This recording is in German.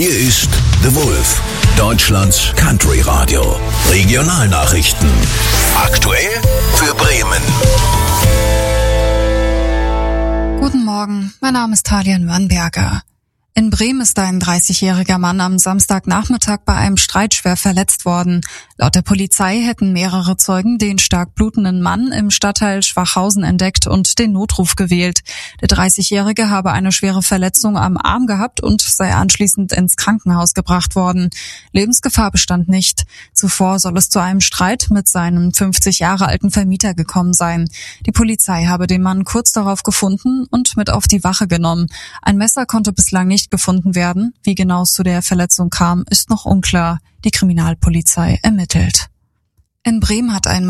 Hier ist The Wolf, Deutschlands Country Radio. Regionalnachrichten. Aktuell für Bremen. Guten Morgen, mein Name ist Talia Nürnberger. In Bremen ist ein 30-jähriger Mann am Samstagnachmittag bei einem Streit schwer verletzt worden. Laut der Polizei hätten mehrere Zeugen den stark blutenden Mann im Stadtteil Schwachhausen entdeckt und den Notruf gewählt. Der 30-jährige habe eine schwere Verletzung am Arm gehabt und sei anschließend ins Krankenhaus gebracht worden. Lebensgefahr bestand nicht. Zuvor soll es zu einem Streit mit seinem 50 Jahre alten Vermieter gekommen sein. Die Polizei habe den Mann kurz darauf gefunden und mit auf die Wache genommen. Ein Messer konnte bislang nicht gefunden werden. Wie genau es zu der Verletzung kam, ist noch unklar. Die Kriminalpolizei ermittelt. In Bremen hat ein